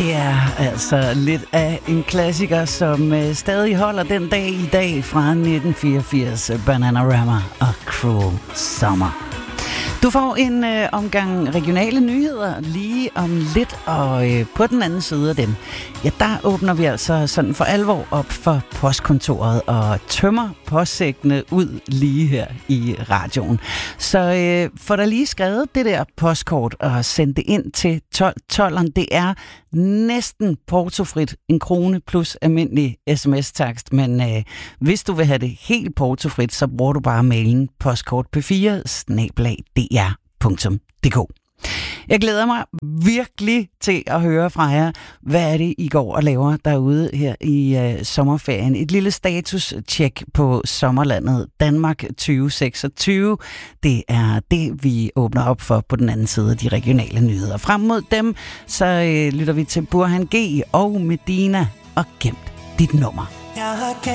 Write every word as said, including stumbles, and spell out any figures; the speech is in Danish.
Det er altså lidt af en klassiker, som øh, stadig holder den dag i dag fra nitten fireogfirs, Bananarama og Cruel Summer. Du får en øh, omgang regionale nyheder lige om lidt, og øh, på den anden side af dem, ja, der åbner vi altså sådan for alvor op for postkontoret og tømmer postsækkene ud lige her i radioen. Så øh, få dig lige skrevet det der postkort og send det ind til tolv tolv. Det er næsten portofrit, en krone plus almindelig sms-takst, men øh, hvis du vil have det helt portofrit, så bruger du bare mailen postkort p fire snabel-a d r punktum d k. Jeg glæder mig virkelig til at høre fra jer, hvad er det, I går og laver derude her i øh, sommerferien. Et lille status-check på sommerlandet Danmark tyve seksogtyve. Det er det, vi åbner op for på den anden side af de regionale nyheder. Frem mod dem, så øh, lytter vi til Burhan G og Medina og Gemt dit nummer. Jeg har